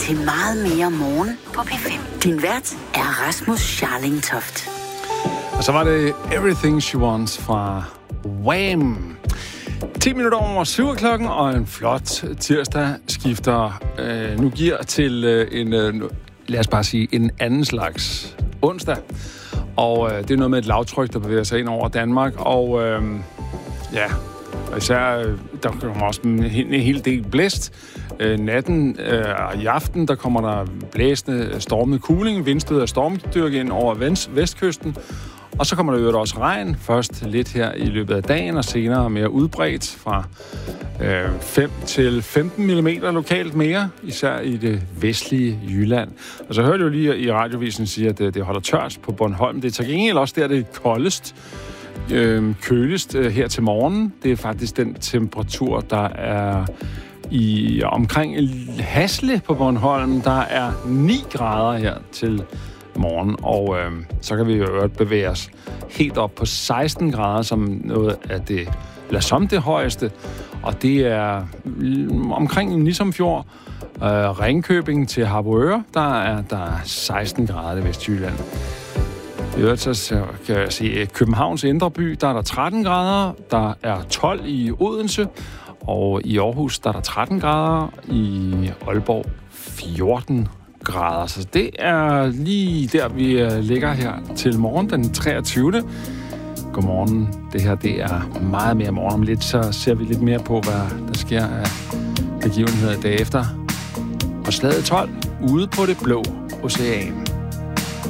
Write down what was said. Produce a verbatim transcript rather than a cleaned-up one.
til meget mere morgen på P fem. Din vært er Rasmus Scharling Toft. Og så var det Everything She Wants fra Wham! ti minutter over syv klokken, og en flot tirsdag skifter øh, nu gear til øh, en, øh, lad os bare sige, en anden slags onsdag. Og øh, det er noget med et lavtryk, der bevæger sig ind over Danmark, og øh, ja, især øh, der kommer også en, en hel del blæst. Øh, natten øh, og i aften, der kommer der blæsende, stormende kuling, vindstød af stormstyrke ind over vest, vestkysten. Og så kommer der jo også regn, først lidt her i løbet af dagen, og senere mere udbredt fra øh, fem til femten millimeter lokalt mere, især i det vestlige Jylland. Og så hørte jeg jo lige i radiovisen sige, at det, det holder tørt på Bornholm. Det er til gengæld også der, det er koldest, øh, køligst øh, her til morgen. Det er faktisk den temperatur, der er i omkring Hasle på Bornholm. Der er ni grader her til morgen, og øh, så kan vi jo bevæge os helt op på seksten grader som noget af det, eller som det højeste, og det er omkring Nissumfjord, øh, Ringkøbing til Harboøre, der er der er seksten grader i Vestjylland. I øvrigt så kan jeg se Københavns indre by, der er der tretten grader, der er tolv i Odense, og i Aarhus der er der tretten grader, i Aalborg fjorten grader. Så det er lige der, vi ligger her til morgen, den treogtyvende Godmorgen. Det her, det er meget mere morgen. Om lidt, så ser vi lidt mere på, hvad der sker af begivenheder i dag efter. Og slaget tolv ude på det blå ocean.